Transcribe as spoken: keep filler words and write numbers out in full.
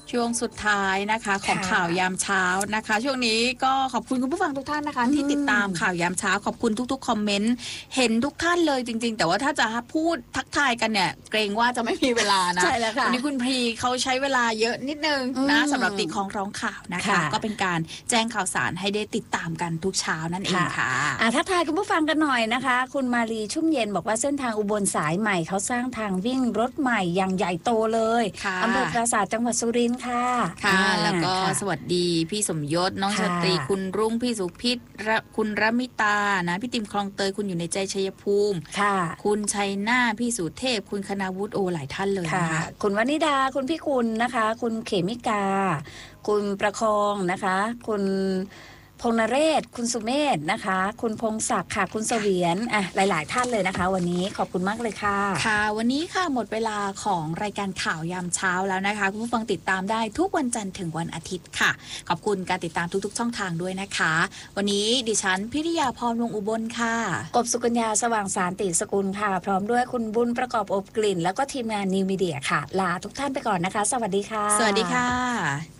ช่วงสุดท้ายนะคะของข่าวยามเช้านะคะช่วงนี้ก็ขอบคุณคุณผู้ฟังทุกท่านนะคะที่ติดตามข่าวยามเช้าขอบคุณทุกๆคอมเมนต์เห็นทุกท่านเลยจริงๆแต่ว่าถ้าจะพูดทักทายกันเนี่ยเกรงว่าจะไม่มีเวลานะใช่แล้วค่ะวันนี้คุณพรีเขาใช้เวลาเยอะนิดนึงนะสำหรับติดของร้องข่าวนะคะก็เป็นการแจ้งข่าวสารให้ได้ติดตามกันทุกเช้านั่นเองค่ะทักทายคุณผู้ฟังกันหน่อยนะคะคุณมารีชุ่มเย็นบอกว่าเส้นทางอุบลสายใหม่เขาสร้างทางวิ่งรถใหม่อย่างใหญ่โตเลยอำเภอปราสาทจังหวัดสุรินทร์ค่ะค่ะแล้วก็สวัสดีพี่สมยศน้องชตรีคุณรุ่งพี่สุพิษคุณรมิตานะพี่ติมคลองเตยคุณอยู่ในใจชัยภูมิค่ะคุณชัยนาพี่สุเทพคุณคณาวุฒิโอหลายท่านเลยนะคะคุณวนิดาคุณพี่คุณนะคะคุณเขมิกาคุณประคองนะคะคุณพงนเรศคุณสุเมธนะคะคุณพงศักดิ์ค่ะคุณเสวียนอ่ะหลายๆท่านเลยนะคะวันนี้ขอบคุณมากเลยค่ะค่ะวันนี้ค่ะหมดเวลาของรายการข่าวยามเช้าแล้วนะคะคุณผู้ฟังติดตามได้ทุกวันจันทร์ถึงวันอาทิตย์ค่ะขอบคุณการติดตามทุกๆช่องทางด้วยนะคะวันนี้ดิฉันพิริยาพรวงอุบลค่ะกบสุกัญญาสว่างสารติสกุลค่ะพร้อมด้วยคุณบุญประกอบอบกลิ่นแล้วก็ทีมงานนิวมีเดียค่ะลาทุกท่านไปก่อนนะคะสวัสดีค่ะสวัสดีค่ะ